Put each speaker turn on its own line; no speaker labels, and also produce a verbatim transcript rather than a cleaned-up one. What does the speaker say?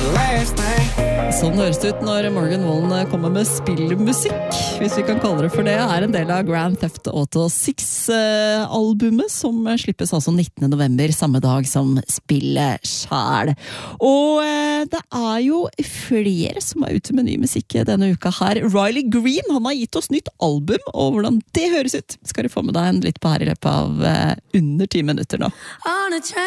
last thing.
Sånn høres det ut når Morgan Wallen kommer med spillmusikk, hvis vi kan kalle det for det, er en del av Grand Theft Auto seks-albumet, som slippes altså nittende november, samme dag som spillet selv. Og det er jo flere som er ute med ny musikk denne uka her. Riley Green, han har gitt oss nytt album, og hvordan det høres ut, skal du få med deg en litt på her i løpet av under ti minutter nå.